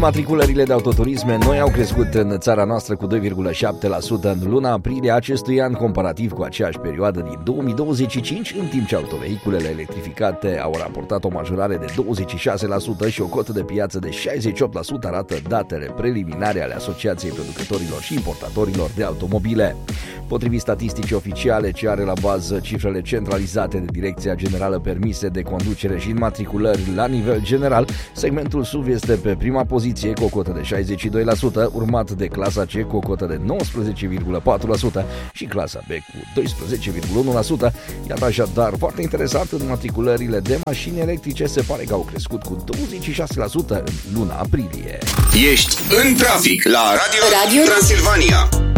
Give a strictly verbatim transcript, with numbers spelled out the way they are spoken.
Matriculările de autoturisme noi au crescut în țara noastră cu doi virgulă șapte la sută în luna aprilie acestui an, comparativ cu aceeași perioadă din două mii douăzeci și cinci, în timp ce autovehiculele electrificate au raportat o majorare de douăzeci și șase la sută și o cotă de piață de șaizeci și opt la sută, arată datele preliminare ale Asociației Producătorilor și Importatorilor de Automobile. Potrivit statisticii oficiale ce are la bază cifrele centralizate de Direcția Generală Permise de Conducere și Înmatriculări la nivel general, segmentul S U V este pe prima poziție cu o cotă de șaizeci și doi la sută, urmat de clasa C cu o cotă de nouăsprezece virgulă patru la sută și clasa B cu doisprezece virgulă unu la sută. Iată așadar, foarte interesant, înmatriculările de mașini electrice se pare că au crescut cu douăzeci și șase la sută în luna aprilie. Ești în trafic la Radio, Radio Transilvania.